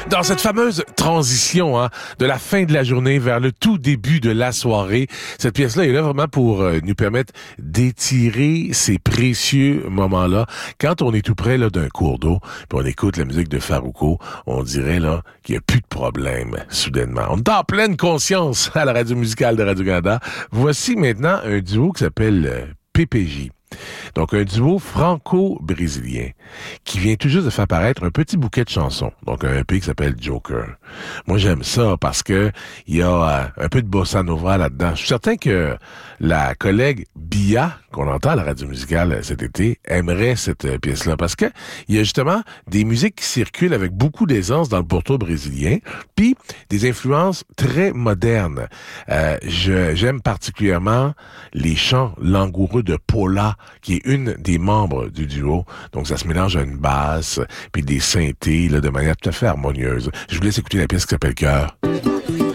Dans cette fameuse transition de la fin de la journée vers le tout début de la soirée, cette pièce-là est là vraiment pour nous permettre d'étirer ces précieux moments-là. Quand on est tout près là, d'un cours d'eau, puis on écoute la musique de Farruko, on dirait là qu'il n'y a plus de problème soudainement. On est en pleine conscience à la radio musicale de Radio-Canada. Voici maintenant un duo qui s'appelle PPJ. Donc, un duo franco-brésilien qui vient tout juste de faire paraître un petit bouquet de chansons. Donc, un EP qui s'appelle Joker. Moi, j'aime ça parce que il y a un peu de bossa nova là-dedans. Je suis certain que la collègue Bia, qu'on entend à la radio musicale cet été, aimerait cette pièce-là parce que il y a justement des musiques qui circulent avec beaucoup d'aisance dans le pourtour brésilien, puis des influences très modernes. J'aime particulièrement les chants langoureux de Paula, qui est une des membres du duo. Donc, ça se mélange à une basse, puis des synthés, là, de manière tout à fait harmonieuse. Je vous laisse écouter la pièce qui s'appelle Cœur.